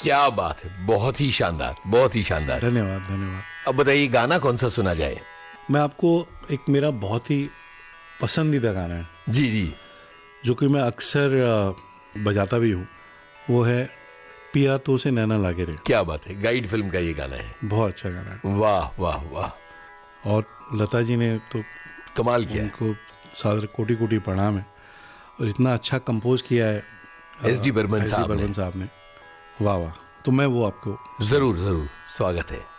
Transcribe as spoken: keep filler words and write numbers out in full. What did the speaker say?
क्या बात है, बहुत ही शानदार, बहुत ही शानदार। धन्यवाद धन्यवाद। अब बताइए गाना कौन सा सुना जाए? मैं आपको एक मेरा बहुत ही पसंदीदा गाना है जी जी, जो कि मैं अक्सर अ, बजाता भी हूँ, वो है पिया तो से नैना लागे रे। क्या बात है, गाइड फिल्म का ये गाना है। बहुत अच्छा गाना है। वाह वाह वाह, और लता जी ने तो कमाल किया है। उनको सादर कोटि कोटि प्रणाम है। और इतना अच्छा कंपोज किया है S D Burman S D साहब ने। बर्मन साहब ने। वाह वाह। तो मैं वो आपको जरूर जरूर, स्वागत है।